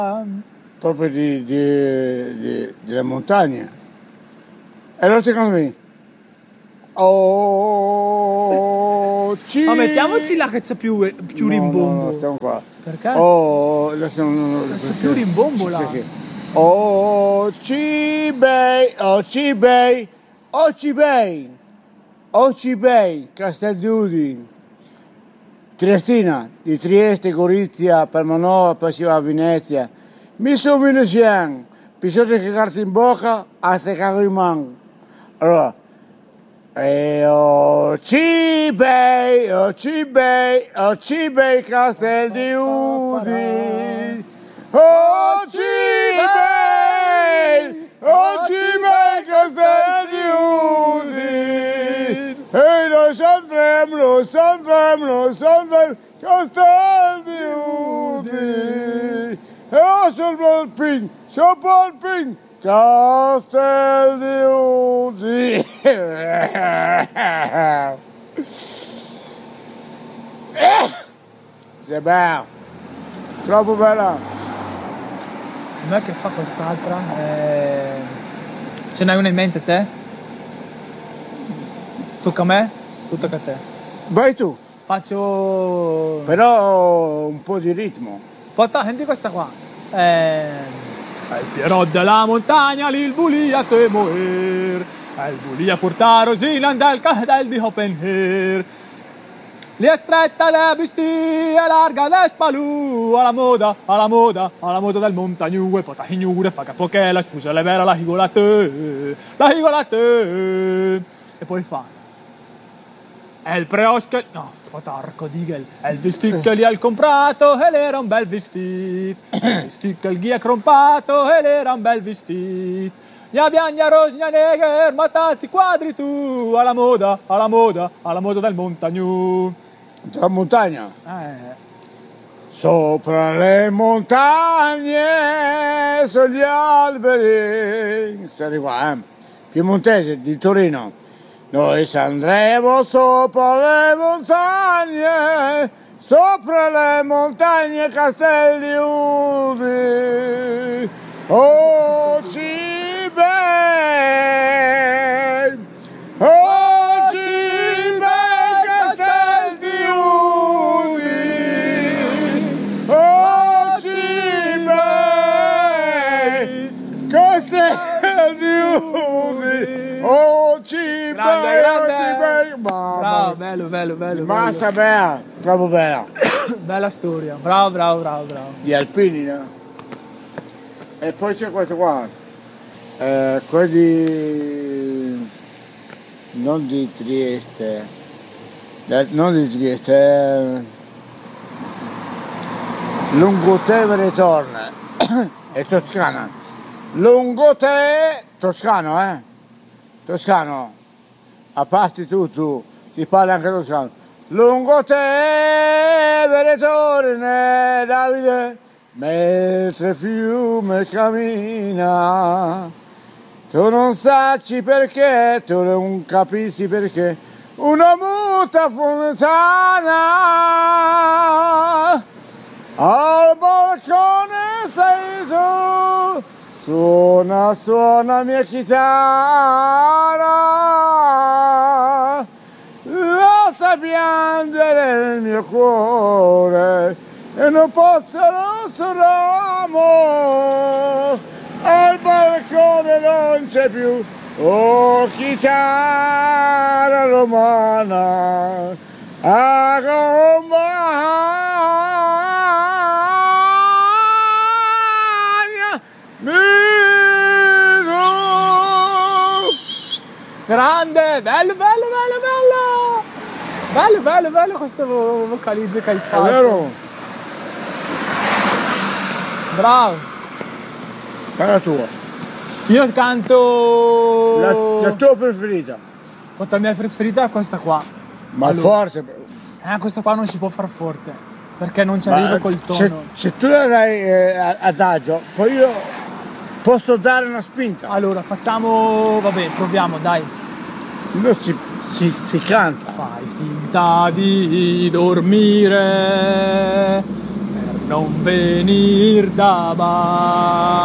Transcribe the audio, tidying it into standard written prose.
proprio delle montagne. E allora ti canti. Oh, Ma mettiamoci là che c'è più rimbombo. No, stiamo qua. Perché? Oh, adesso c'è più rimbombo là. Oh, Cibei, oh, Cibei, oh, Cibei, oh, Cibei, Castel di Udine, Triestina, di Trieste, Gorizia, Palmanova, poi si va a Venezia. Mi sono veneziano, bisogna che carta in bocca, a te cago in mano. Allora, oh, Cibei, oh, Cibei, oh, Cibei, Castel di Udine. Oh, Cibei, Castel di Udine. E noi andremo, Castel di Udine. E sul Polpin, Castel di Udine. Sei bello, troppo bella. Com'è che fa quest'altra? Ce n'hai una in mente te? Tocca a me? Tocca a te. Vai tu. Faccio... Però un po' di ritmo. Senti questa qua. El Pierrot della montagna, il volia te morir. El volia portare Rosina del cadel di Hoppenher. Li è stretta le bestie, larga le spalù, alla moda del montagnu, e pota hignure, fa capo che la spusa le vera la higolate. E poi fa. El preosche, no, potarco digel, el vestit che gli ha comprato, ed era un bel vestit. El vestit che gli ha crompato, ed era un bel vestit. Gna biagna rosnia neger, ma tanti quadri tu, alla moda del montagnu. La montagna? Sopra le montagne, sugli alberi. Si arriva, Piemontese di Torino. Noi andremo sopra le montagne, Castel di Udine. Oh, Cibei, oh, Cibei, Castel di Udine. Oh, Cibei, Castel di Udine. Oh, Cibei, Grande. Bravo, bello. Massa bella, proprio bella. Bella storia, bravo. Gli alpini, no? E poi c'è questo qua, quelli non di Trieste, Lungotevere Torne, è Toscana. Toscano, Toscano, a parte tu, si parla anche toscano. Lungotevere Torne, Davide, mentre fiume cammina, tu non saci perché, tu non capisci perché, una muta fontana, al balcone sei tu, suona mia chitarra, lascia piangere il mio cuore, e non posso ramo, al balcone non c'è più, oh chitarra romana, accompagna mi. Grande, bello questo vocalizzo che hai fatto. È vero? Bravo. Fai la tua. Io canto... La tua preferita. La mia preferita è questa qua. Ma allora, forte. Questa qua non si può far forte, perché non ci arrivo col tono. Se tu la dai adagio, poi io posso dare una spinta. Allora, proviamo, dai. No, si canta. Fai finta di dormire, per non venir da bar.